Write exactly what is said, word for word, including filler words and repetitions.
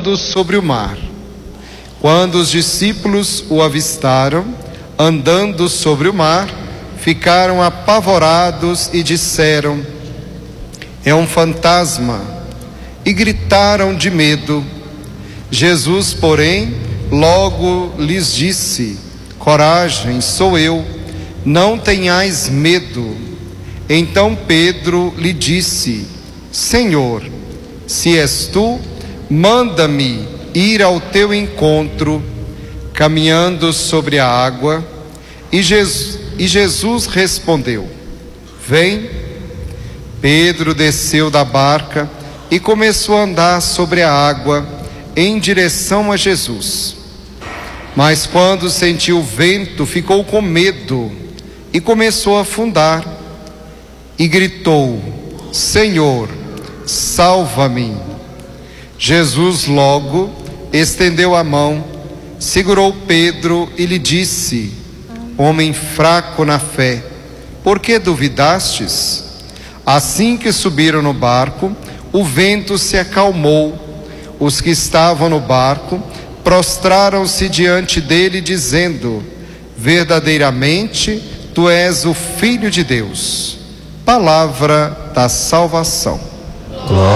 andando sobre o mar. Quando os discípulos o avistaram, andando sobre o mar, ficaram apavorados e disseram: é um fantasma, e gritaram de medo. Jesus, porém, logo lhes disse: coragem, sou eu, não tenhais medo. Então Pedro lhe disse: Senhor, se és tu, manda-me ir ao teu encontro, caminhando sobre a água. E Jesus, e Jesus respondeu: vem. Pedro desceu da barca e começou a andar sobre a água em direção a Jesus. Mas quando sentiu o vento, ficou com medo e começou a afundar. E gritou: Senhor, salva-me. Jesus logo estendeu a mão, segurou Pedro e lhe disse: homem fraco na fé, por que duvidastes? Assim que subiram no barco, o vento se acalmou. Os que estavam no barco prostraram-se diante dele, dizendo: verdadeiramente tu és o Filho de Deus. Palavra da salvação.